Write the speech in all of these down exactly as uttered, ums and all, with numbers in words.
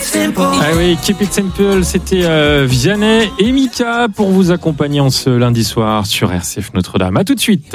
simple. Ah oui, Keep It Simple, c'était euh, Vianney et Mika pour vous accompagner en ce lundi soir sur R C F Notre-Dame. À tout de suite.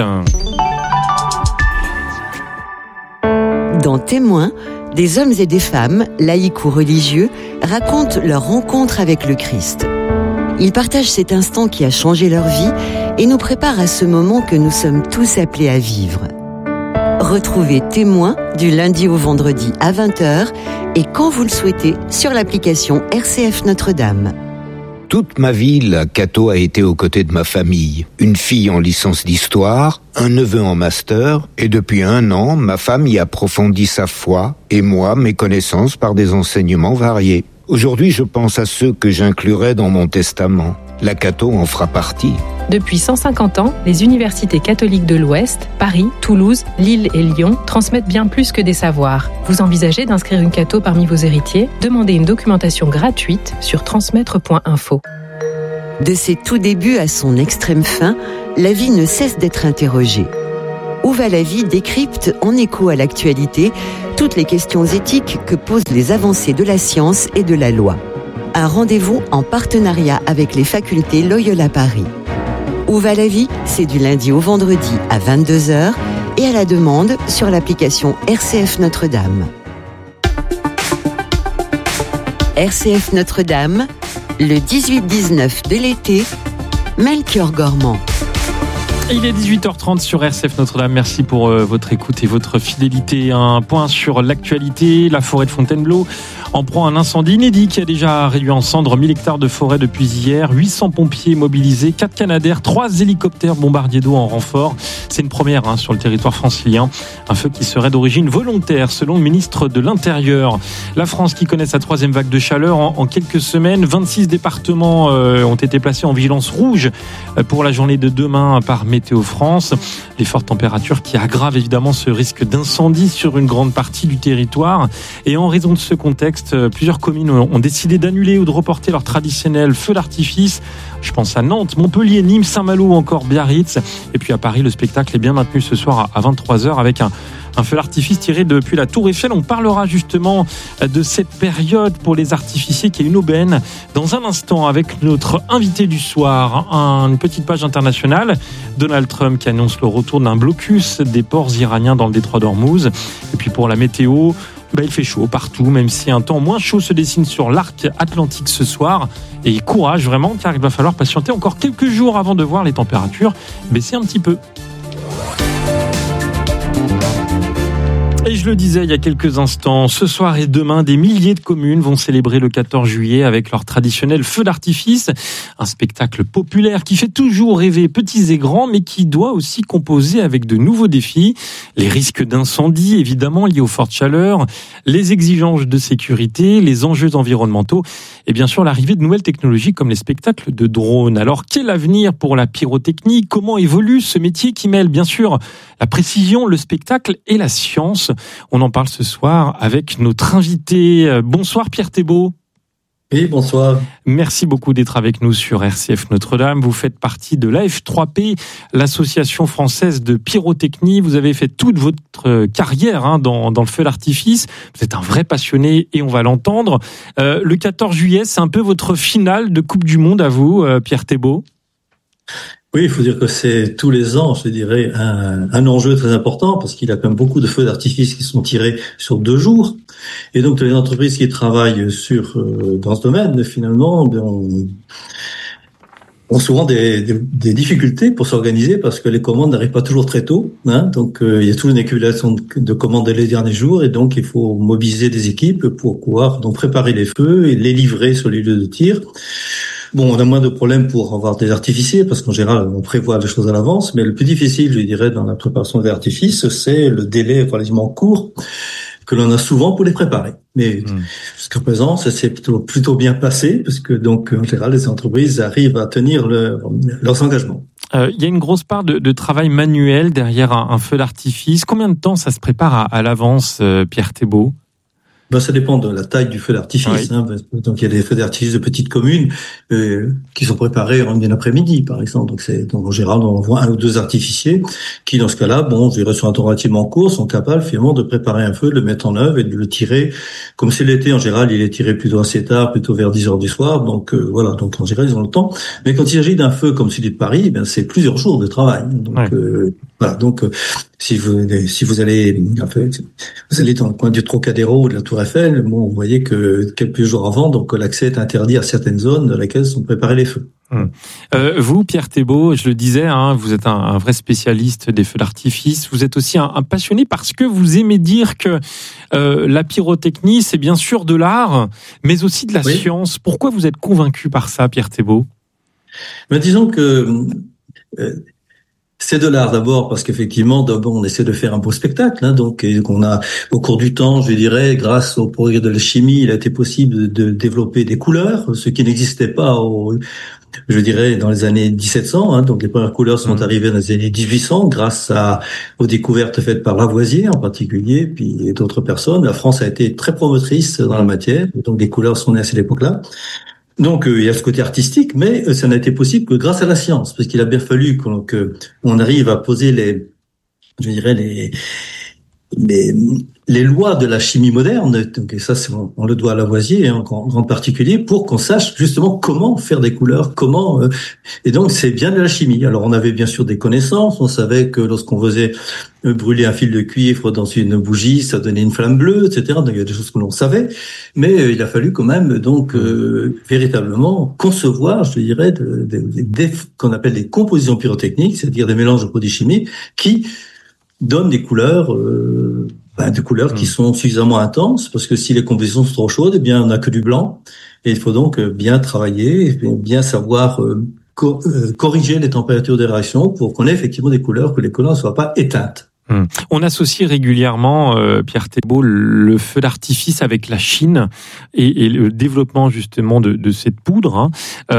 Dans Témoins, des hommes et des femmes, laïcs ou religieux, racontent leur rencontre avec le Christ. Ils partagent cet instant qui a changé leur vie et nous préparent à ce moment que nous sommes tous appelés à vivre. Retrouvez Témoins du lundi au vendredi à vingt heures et quand vous le souhaitez sur l'application R C F Notre-Dame. Toute ma vie, la Cato a été aux côtés de ma famille. Une fille en licence d'histoire, un neveu en master, et depuis un an, ma femme y approfondit sa foi, et moi, mes connaissances par des enseignements variés. Aujourd'hui, je pense à ceux que j'inclurai dans mon testament. La Cato en fera partie. Depuis cent cinquante ans, les universités catholiques de l'Ouest, Paris, Toulouse, Lille et Lyon transmettent bien plus que des savoirs. Vous envisagez d'inscrire une Cato parmi vos héritiers ? Demandez une documentation gratuite sur transmettre point info. De ses tout débuts à son extrême fin, la vie ne cesse d'être interrogée. Où va la vie décrypte, en écho à l'actualité, toutes les questions éthiques que posent les avancées de la science et de la loi. Un rendez-vous en partenariat avec les facultés Loyola Paris. Où va la vie ? C'est du lundi au vendredi à vingt-deux heures et à la demande sur l'application R C F Notre-Dame. R C F Notre-Dame, le dix-huit dix-neuf de l'été, Melchior Gormand. Il est dix-huit heures trente sur R C F Notre-Dame. Merci pour euh, votre écoute et votre fidélité. Un point sur l'actualité. La forêt de Fontainebleau en proie à un incendie inédit qui a déjà réduit en cendres mille hectares de forêt depuis hier. huit cents pompiers mobilisés, quatre Canadair, trois hélicoptères bombardiers d'eau en renfort. C'est une première hein, sur le territoire francilien. Un feu qui serait d'origine volontaire selon le ministre de l'Intérieur. La France qui connaît sa troisième vague de chaleur en, en quelques semaines. vingt-six départements euh, ont été placés en vigilance rouge pour la journée de demain par Météo France. Les fortes températures qui aggravent évidemment ce risque d'incendie sur une grande partie du territoire. Et en raison de ce contexte, plusieurs communes ont décidé d'annuler ou de reporter leur traditionnel feu d'artifice. Je pense à Nantes, Montpellier, Nîmes, Saint-Malo ou encore Biarritz. Et puis à Paris, le spectacle est bien maintenu ce soir à vingt-trois heures avec un Un feu d'artifice tiré depuis la Tour Eiffel. On parlera justement de cette période pour les artificiers qui est une aubaine dans un instant avec notre invité du soir. Une petite page internationale. Donald Trump qui annonce le retour d'un blocus des ports iraniens dans le détroit d'Ormuz. Et puis pour la météo, bah il fait chaud partout, même si un temps moins chaud se dessine sur l'arc atlantique ce soir. Et courage vraiment, car il va falloir patienter encore quelques jours avant de voir les températures baisser un petit peu. Et je le disais il y a quelques instants, ce soir et demain, des milliers de communes vont célébrer le quatorze juillet avec leur traditionnel feu d'artifice. Un spectacle populaire qui fait toujours rêver petits et grands, mais qui doit aussi composer avec de nouveaux défis. Les risques d'incendie, évidemment, liés aux fortes chaleurs, les exigences de sécurité, les enjeux environnementaux et bien sûr l'arrivée de nouvelles technologies comme les spectacles de drones. Alors, quel avenir pour la pyrotechnie ? Comment évolue ce métier qui mêle bien sûr la précision, le spectacle et la science ? On en parle ce soir avec notre invité. Bonsoir Pierre Thébault. Oui, bonsoir. Merci beaucoup d'être avec nous sur R C F Notre-Dame. Vous faites partie de l'A F trois P, l'association française de pyrotechnie. Vous avez fait toute votre carrière hein, dans, dans le feu d'artifice. Vous êtes un vrai passionné et on va l'entendre. Euh, le quatorze juillet, c'est un peu votre finale de Coupe du Monde à vous, euh, Pierre Thébault. Oui, il faut dire que c'est tous les ans, je dirais, un, un enjeu très important parce qu'il y a quand même beaucoup de feux d'artifice qui sont tirés sur deux jours. Et donc, les entreprises qui travaillent sur euh, dans ce domaine, finalement, ont, ont souvent des, des, des difficultés pour s'organiser parce que les commandes n'arrivent pas toujours très tôt. Hein, donc, euh, il y a toujours une accumulation de, de commandes les derniers jours et donc il faut mobiliser des équipes pour pouvoir donc préparer les feux et les livrer sur les lieux de tir. Bon, on a moins de problèmes pour avoir des artificiers parce qu'en général, on prévoit les choses à l'avance. Mais le plus difficile, je dirais, dans la préparation des artifices, c'est le délai relativement court que l'on a souvent pour les préparer. Mais mmh. jusqu'à présent, ça s'est plutôt, plutôt bien passé parce que donc, en général, les entreprises arrivent à tenir leur, leurs engagements. Euh, il y a une grosse part de, de travail manuel derrière un, un feu d'artifice. Combien de temps ça se prépare à, à l'avance, euh, Pierre Thébault ? Ben, ça dépend de la taille du feu d'artifice. Oui. Hein. Donc, il y a des feux d'artifice de petites communes euh, qui sont préparés en une après-midi, par exemple. Donc, c'est donc en général, on voit un ou deux artificiers qui, dans ce cas-là, bon, je dirais sur un temps relativement court, sont capables finalement de préparer un feu, de le mettre en œuvre et de le tirer. Comme c'est l'été, en général, il est tiré plutôt assez tard, plutôt vers dix heures du soir. Donc, euh, voilà. Donc, en général, ils ont le temps. Mais quand il s'agit d'un feu comme celui de Paris, ben, c'est plusieurs jours de travail. Donc, ouais. euh, voilà. Donc, euh, si vous si vous allez en fait, vous allez dans le coin du Trocadéro ou de la Tour Eiffel, bon, vous voyez que quelques jours avant, donc l'accès est interdit à certaines zones dans lesquelles sont préparés les feux. Hum. Euh, vous, Pierre Thébault, je le disais, hein, vous êtes un, un vrai spécialiste des feux d'artifice. Vous êtes aussi un, un passionné parce que vous aimez dire que euh, la pyrotechnie, c'est bien sûr de l'art, mais aussi de la oui. science. Pourquoi vous êtes convaincu par ça, Pierre Thébault ? Ben, disons que euh, c'est de l'art d'abord parce qu'effectivement, d'abord on essaie de faire un beau spectacle. Hein, donc, et qu'on a au cours du temps, je dirais, grâce au progrès de la chimie, il a été possible de, de développer des couleurs, ce qui n'existait pas au je dirais dans les années dix-sept cents, hein, donc les premières couleurs sont mmh. arrivées dans les années dix-huit cents grâce à, aux découvertes faites par Lavoisier en particulier, puis et d'autres personnes. La France a été très promotrice dans la matière, donc les couleurs sont nées à cette époque-là. Donc euh, il y a ce côté artistique, mais euh, ça n'a été possible que grâce à la science, parce qu'il a bien fallu qu'on, que on arrive à poser les, je dirais les les les lois de la chimie moderne, donc, et ça c'est, on, on le doit à Lavoisier hein, en grande particulier, pour qu'on sache justement comment faire des couleurs, comment euh, et donc c'est bien de la chimie. Alors on avait bien sûr des connaissances, on savait que lorsqu'on faisait euh, brûler un fil de cuivre dans une bougie, ça donnait une flamme bleue, et cetera. Donc il y a des choses que l'on savait, mais euh, il a fallu quand même donc euh, véritablement concevoir, je dirais, de, de, de, de, qu'on appelle des compositions pyrotechniques, c'est-à-dire des mélanges de produits chimiques qui donnent des couleurs. Euh, Ben, des couleurs qui sont suffisamment intenses, parce que si les compositions sont trop chaudes, eh bien, on n'a que du blanc. Et il faut donc bien travailler, bien savoir euh, co- euh, corriger les températures des réactions pour qu'on ait effectivement des couleurs, que les couleurs ne soient pas éteintes. Hum. On associe régulièrement, euh, Pierre Thébault, le feu d'artifice avec la Chine et, et le développement justement de, de cette poudre. Hein.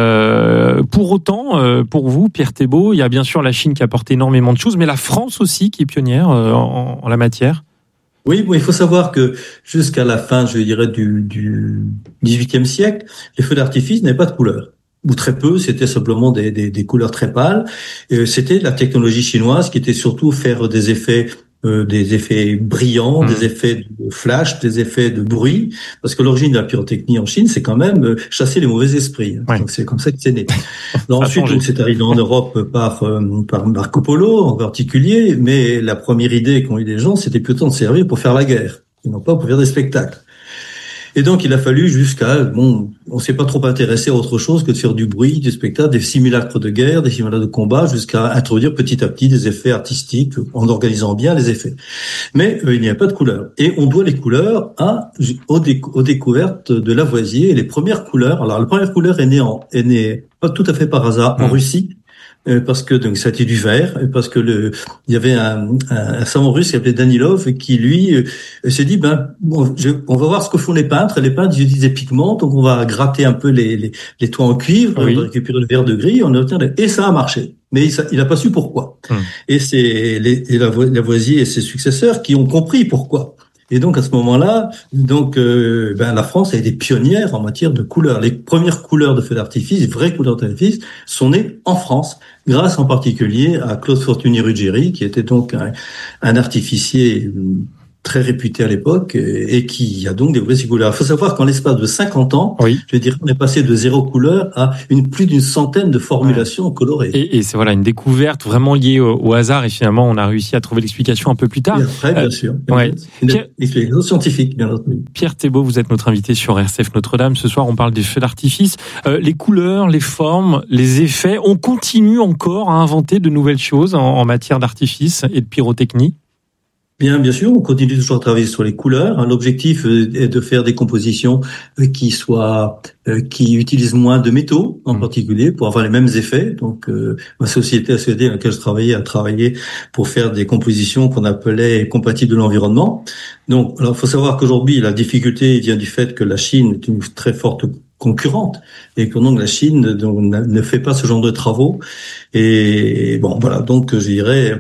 Euh, pour autant, euh, pour vous, Pierre Thébault, il y a bien sûr la Chine qui apporte énormément de choses, mais la France aussi qui est pionnière euh, en, en la matière. Oui, bon, il faut savoir que jusqu'à la fin, je dirais, du, du dix-huitième siècle, les feux d'artifice n'avaient pas de couleur. Ou très peu, c'était simplement des, des, des couleurs très pâles. Et c'était la technologie chinoise qui était surtout faire des effets euh, des effets brillants, mmh. des effets de flash, des effets de bruit, parce que l'origine de la pyrotechnie en Chine, c'est quand même euh, chasser les mauvais esprits. Ouais. Donc c'est comme ça que c'est né. Donc, ensuite, donc, c'est arrivé en Europe par euh, par Marco Polo en particulier, mais la première idée qu'ont eu les gens, c'était plutôt de servir pour faire la guerre, et non pas pour faire des spectacles. Et donc, il a fallu jusqu'à, bon, on s'est pas trop intéressé à autre chose que de faire du bruit, du spectacle, des simulacres de guerre, des simulacres de combat, jusqu'à introduire petit à petit des effets artistiques en organisant bien les effets. Mais euh, il n'y a pas de couleurs. Et on doit les couleurs à, aux, décou- aux découvertes de Lavoisier. Et les premières couleurs, alors la première couleur est née en, est née pas tout à fait par hasard en Russie. Parce que donc ça a été du vert, parce que le il y avait un, un, un savant russe qui s'appelait Danilov qui lui euh, s'est dit ben bon, je, on va voir ce que font les peintres. Les peintres ils utilisent des pigments, donc on va gratter un peu les les, les toits en cuivre, oui. on va récupérer le vert de gris, on obtient et ça a marché. Mais il, il a pas su pourquoi. Hum. Et c'est les, et Lavoisier et ses successeurs qui ont compris pourquoi. Et donc à ce moment-là, donc euh, ben la France a été pionnière en matière de couleurs. Les premières couleurs de feux d'artifice, vraies couleurs d'artifice, sont nées en France, grâce en particulier à Claude Fortuny-Ruggieri, qui était donc un, un artificier très réputé à l'époque et qui a donc développé ces couleurs. Il faut savoir qu'en l'espace de cinquante ans, oui. je veux dire, on est passé de zéro couleur à une plus d'une centaine de formulations ouais. colorées. Et, et c'est voilà une découverte vraiment liée au, au hasard et finalement on a réussi à trouver l'explication un peu plus tard. Et après, bien euh, sûr. Ouais. Une Pierre, explication scientifique, bien entendu. Pierre Thébault, vous êtes notre invité sur R C F Notre-Dame. Ce soir, on parle des feux d'artifice. Euh, les couleurs, les formes, les effets. On continue encore à inventer de nouvelles choses en, en matière d'artifice et de pyrotechnie. Bien, bien sûr, on continue toujours à travailler sur les couleurs. L'objectif est de faire des compositions qui soient, qui utilisent moins de métaux en particulier pour avoir les mêmes effets. Donc, euh, ma société A C E D dans laquelle je travaillais a travaillé pour faire des compositions qu'on appelait compatibles de l'environnement. Donc, alors, il faut savoir qu'aujourd'hui, la difficulté vient du fait que la Chine est une très forte concurrente et que donc la Chine donc, ne fait pas ce genre de travaux. Et bon, voilà. Donc, je dirais.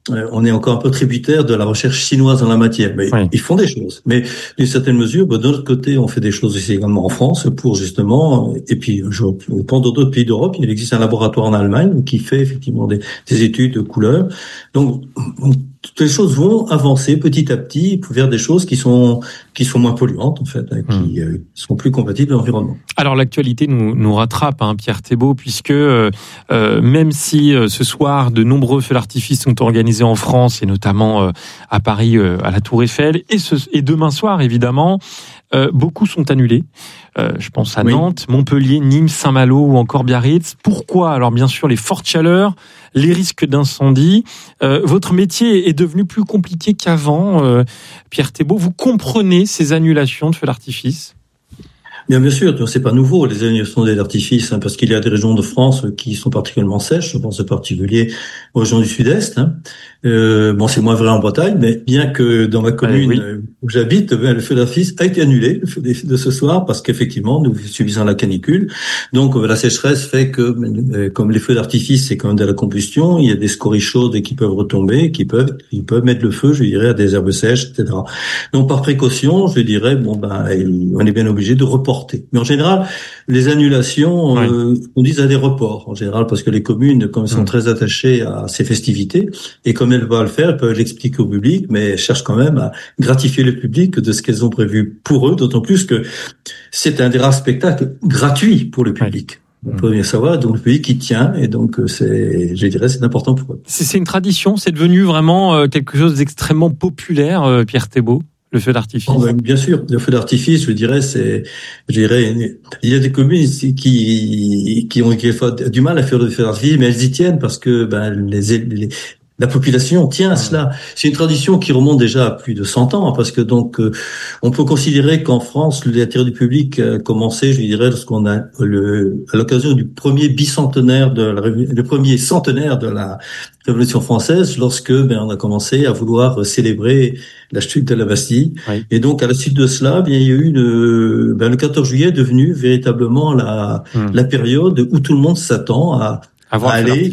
euh, on est encore un peu tributaire de la recherche chinoise en la matière. Mais oui. Ils font des choses. Mais d'une certaine mesure, bah, de notre côté, on fait des choses aussi également en France pour justement, et puis je pense dans d'autres pays d'Europe, il existe un laboratoire en Allemagne qui fait effectivement des, des études de couleurs. Donc, toutes les choses vont avancer petit à petit vers des choses qui sont qui sont moins polluantes en fait, hein, qui euh, sont plus compatibles avec l'environnement. Alors l'actualité nous nous rattrape, hein, Pierre Thébault, puisque euh, même si euh, ce soir de nombreux feux d'artifice sont organisés en France et notamment euh, à Paris euh, à la Tour Eiffel et, ce, et demain soir évidemment, euh, beaucoup sont annulés. Euh, je pense à oui. Nantes, Montpellier, Nîmes, Saint-Malo ou encore Biarritz. Pourquoi ? Alors bien sûr les fortes chaleurs, les risques d'incendie. Euh, votre métier est devenu plus compliqué qu'avant. Euh, Pierre Thébault, vous comprenez ces annulations de feux d'artifice ? Bien, bien sûr, c'est pas nouveau les annulations d'artifice, hein, parce qu'il y a des régions de France qui sont particulièrement sèches. Je pense en particulier aux régions du Sud-Est. Hein. Euh, bon, c'est moins vrai en Bretagne, mais bien que dans ma commune Allez, oui. où j'habite, ben, le feu d'artifice a été annulé le feu de ce soir parce qu'effectivement nous subissons la canicule. Donc la sécheresse fait que, euh, comme les feux d'artifice c'est quand même de la combustion, il y a des scories chaudes qui peuvent retomber, qui peuvent, qui peuvent mettre le feu, je dirais, à des herbes sèches, et cetera. Donc par précaution, je dirais, bon ben, on est bien obligé de reporter. Mais en général, les annulations, ouais. euh, on dit à des reports en général parce que les communes, comme elles sont mmh. très attachées à ces festivités et comme elles vont le faire, elles peuvent l'expliquer au public, mais elles cherchent quand même à gratifier le public de ce qu'elles ont prévu pour eux, d'autant plus que c'est un des rares spectacles gratuits pour le public. Ouais. On peut bien savoir, donc le public qui tient, et donc c'est, je dirais, c'est important pour eux. C'est, c'est une tradition, c'est devenu vraiment quelque chose d'extrêmement populaire, Pierre Thébault, le feu d'artifice. Oh, ben, bien sûr, le feu d'artifice, je dirais, c'est, je dirais, il y a des communes qui qui ont du mal à faire le feu d'artifice, mais elles y tiennent parce que ben les, les la population tient à cela. C'est une tradition qui remonte déjà à plus de cent ans, parce que donc euh, on peut considérer qu'en France, l'intérêt du public a commencé, je dirais, lorsqu'on a le à l'occasion du premier bicentenaire de la le premier centenaire de la Révolution française, lorsque ben on a commencé à vouloir célébrer la chute de la Bastille. Oui. Et donc à la suite de cela, bien il y a eu le ben le quatorze juillet est devenu véritablement la hum. la période où tout le monde s'attend à, à aller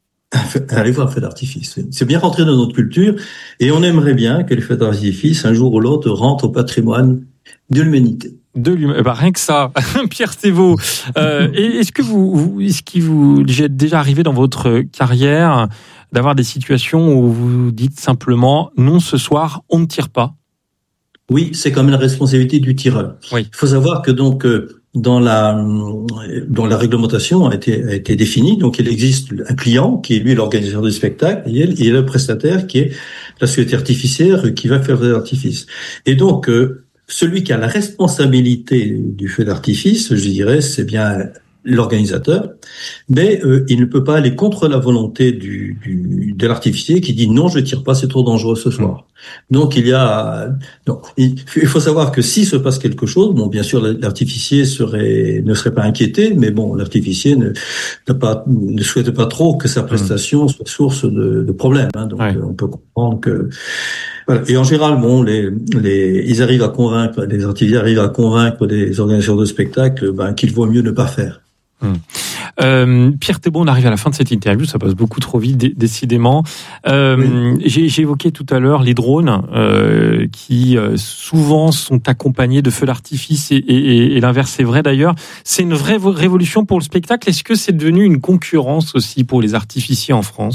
aller voir le feu d'artifice. C'est bien rentré dans notre culture et on aimerait bien que les feux d'artifice, un jour ou l'autre, rentrent au patrimoine de l'humanité. De l'humanité. Bah, rien que ça. Pierre Thébault, euh, est-ce que vous, vous, est-ce qu'il vous est déjà arrivé dans votre carrière d'avoir des situations où vous dites simplement non, ce soir, on ne tire pas? Oui, c'est quand même la responsabilité du tireur. Oui. Il faut savoir que donc, euh, dans la, dans la réglementation a été, a été définie. Donc, il existe un client qui est lui l'organisateur du spectacle et il y a le prestataire qui est la société artificière qui va faire le feu d'artifice. Et donc, euh, celui qui a la responsabilité du feu d'artifice, je dirais, c'est bien l'organisateur, mais euh, il ne peut pas aller contre la volonté du, du de l'artificier qui dit non, je tire pas, c'est trop dangereux ce soir. Mmh. Donc il y a, donc il, il faut savoir que s'il se passe quelque chose, bon, bien sûr l'artificier serait ne serait pas inquiété, mais bon, l'artificier ne n'a pas ne souhaite pas trop que sa prestation mmh. soit source de, de problèmes. Hein, donc ouais. on peut comprendre que voilà. Et en général, bon, les, les, ils arrivent à convaincre, les artificiers arrivent à convaincre les organisateurs de spectacles, ben, qu'il vaut mieux ne pas faire. Hum. Euh, Pierre Thébault, on arrive à la fin de cette interview, ça passe beaucoup trop vite, d- décidément. Euh, oui. j'ai, j'ai évoqué tout à l'heure les drones euh, qui euh, souvent sont accompagnés de feux d'artifice et, et, et l'inverse est vrai d'ailleurs. C'est une vraie révolution pour le spectacle. Est-ce que c'est devenu une concurrence aussi pour les artificiers en France ?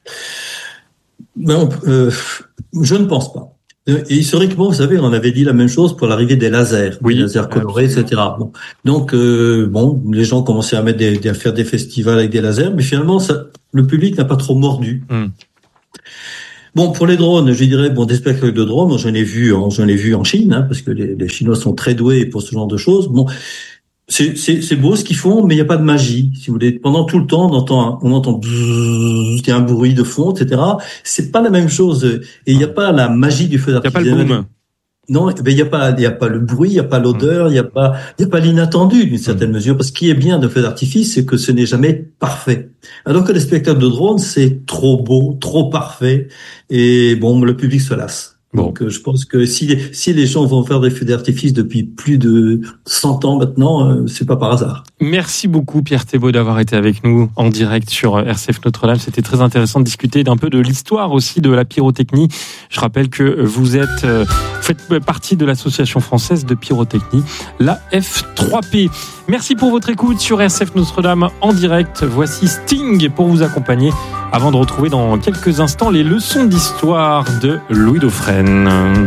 Non, euh, je ne pense pas. Et historiquement, vous savez, on avait dit la même chose pour l'arrivée des lasers, oui, des lasers colorés, absolument. et cetera. Bon, donc euh, bon, les gens commençaient à mettre des, à faire des festivals avec des lasers, mais finalement, ça, le public n'a pas trop mordu. Mm. Bon, pour les drones, je dirais, bon, des spectacles de drones, moi, j'en ai vu, j'en ai vu en Chine, hein, parce que les, les Chinois sont très doués pour ce genre de choses. Bon. C'est, c'est, c'est beau ce qu'ils font, mais il n'y a pas de magie, si vous voulez. Pendant tout le temps, on entend, on entend, il y a un bruit de fond, et cetera. C'est pas la même chose. Et il n'y a pas la magie du feu d'artifice. Il n'y a pas le boom. Non, ben, il n'y a pas, il n'y a pas le bruit, il n'y a pas l'odeur, il n'y a pas, il n'y a pas l'inattendu d'une certaine mmh. mesure. Parce qu'il est bien de feu d'artifice, c'est que ce n'est jamais parfait. Alors que les spectacles de drone, c'est trop beau, trop parfait. Et bon, le public se lasse. Bon. Donc, euh, je pense que si, si les gens vont faire des feux d'artifice depuis plus de cent ans maintenant, euh, c'est pas par hasard. Merci beaucoup Pierre Thébault d'avoir été avec nous en direct sur R C F Notre-Dame. C'était très intéressant de discuter d'un peu de l'histoire aussi de la pyrotechnie. Je rappelle que vous êtes, euh, faites partie de l'association française de pyrotechnie, la F trois P. Merci pour votre écoute sur R C F Notre-Dame en direct. Voici Sting pour vous accompagner avant de retrouver dans quelques instants les leçons d'histoire de Louis Dauphren.